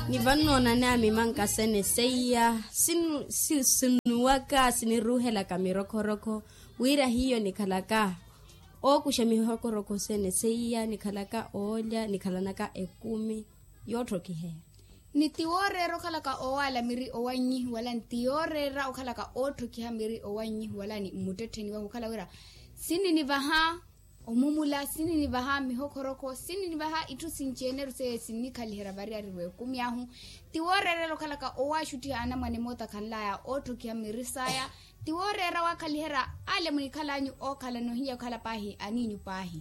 ni vanona na mimanka sene seya sinuwaka siniruhela kamirokoroko wira hiyo nikalaka o kushamihokoroko sene seya nikalaka olya nikalanaka 10 yotro kihe nitiorero kalaka owala miri owanyi wala ntiorera okalaka otro kiha miri owanyi wala ni muteteni wa kala wira sini ni vaha omumula sini ni vaha mihokoroko sini ni vaha itu sincheneru se sini kalihera bari ariwe kumyahu tiworerero kalaka owashuti ana mwane mota kanlaya otro kiha miri saya tiworera wa kalihera ale munikalanyu okala no hiya kala pahi aninyu pahi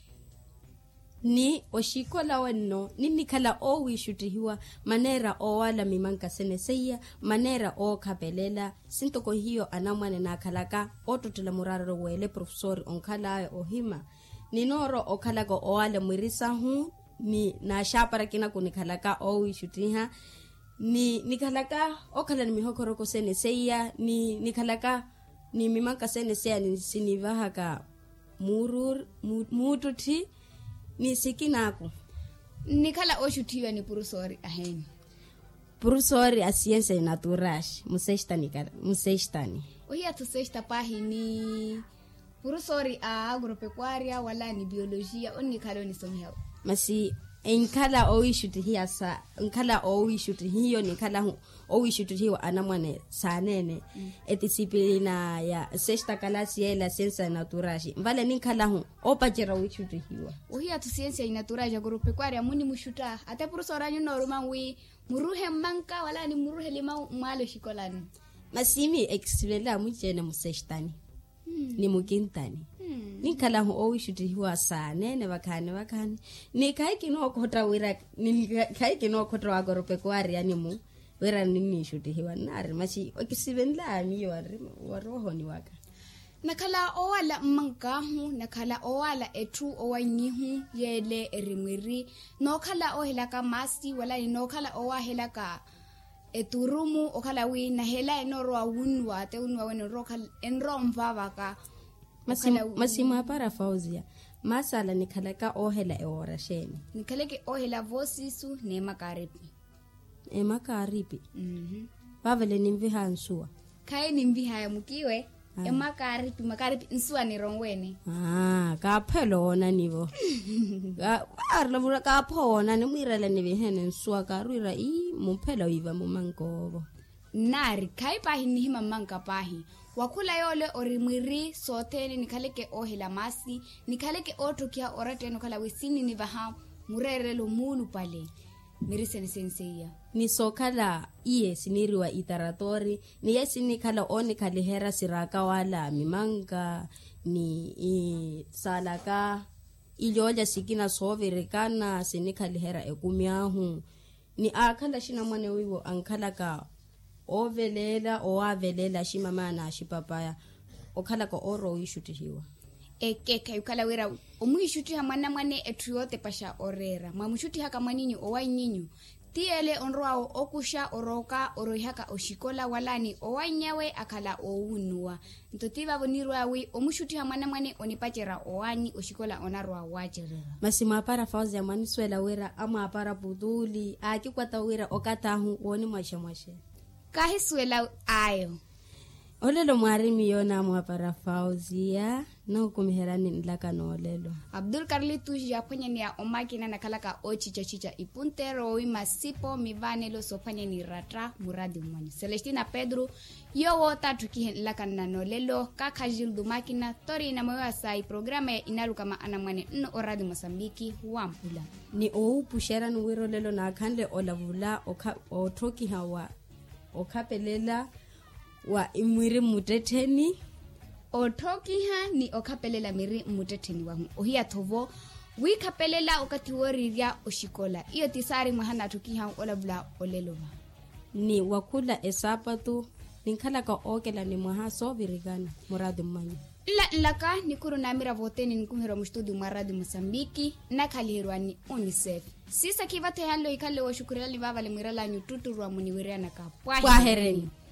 ni oshikola wanno nini kala o wishutihiwa manera o wala mimanka sene seya manera o kapelela sintoko hiyo anamwane na kalaka ototela muraro wele professor onkala ohima ninoro okalaga o wala mwirisa hu ni na shapara kina kunikalaka o wishutiha ni kalaka okala ni mihokoroko sene seya ni kalaka ni mimanka sene seya ni sinivahaka mututi ni sikinako nikala oshutiwa ni purusori aheni purusori a ciência naturais musestani oya tu sexta pahi ni purusori a agropecuaria wala ni biologia onikalo ni somheo masi enkala oishuti hiya sa enkala oishuti hiyo nikala oishuti anamwane sanene disciplina ya sexta classe ya la ciência naturais vale ninkala opachera oishuti hiwa oya tu ciência naturais agropecuaria muni mushuta ate purusoranyu normanwi muruhe manka wala ni muruhe lima malo shikolani masimi explain mujene musestani ni mukintani nikala oishuti hiwa sanene bakane ni kaiki no kota wira ni kaiki no kota wa agropecuaria ni mu wira nini shuti hiwa nari machi okisibenla mi waroho ni waka nakala owala mankahu nakala owala etu owanyihu yele erimwiri nokala ohelaka masi wala nokala owahelaka eturumu okala wi na hela enoro awunwa te unwa weno rokal enromvavaka masima para fauzia masala nikalaka ohela eorasheni nikaleke ohela vosisu ne makaripi pavele nimvihansua kai nimvihaya mukiwe makaripi nsua ni rongwene ka phelo ona nivo arla vura ka phona ni mwirela ni vihene nsua ka ruira muphelo iva mumankovo nari kai pahi ni hima manka pahi wakula yole orimwiri sotene nikaleke ohela masi nikaleke otokia orateno kala wisini ni vaha murerelo mulu pale miriseni senseya ni sokala siniriwa itaratori ni yesini kala oni kalihera siraka wala mimanga ni salaka ilioja sikina soverekana sinikalihera ekumyahu ni akala shina mwane wiwo ankalaka owavelela shimamana shipapaya okalaka oro ishutihiwa ekeka ukala wira omuishuti hamana mwane etuyote pasha orera mamushuti haka maninyu owanyinyu tiele onroao okusha oroka oroihaka oshikola walani owanyawe akala ounua ntotiva bonirwawi omushuti hamana mwane onipachera owanyi oshikola onarwa wacherera masima para fauzi amani swela wira ama para buduli akikwata wira okatahu woni mwashe kahi swela ayo olelo mwarimi yona mwapara fauzia no kumiherani nlaka no olelo Abdul Carlitus yapanya ni omakina nakalaka chicha ipuntero wi masipo mivanelo sopanya ni ratra muradi mwani Celestina Pedro yo wota tukilaka na nolelo kaka Gildo makina tori na mwa sai programa inaluka maana mwane no oradi Mosambiki wampula ni pushera nwiro lelo na kanle olavula otoki hawa okapelela wa imwiri muteteni otokiha ni okapelela miri muteteni wa ohia tovo wikapelela okatiworiria oshikola iyo tisari mahana tukiha olabula olelova ni wakula esapatu ninkalaka okela ni mahaso virigana muradi mmanyi laka nikuru namira voteni nikumhero mstudio maradi Mosambiki nakalirwa ni UNICEF sisa kivate halo ikale wa shukurali vava le mwirala nyututu rwa muniwiriana ka kwa hereni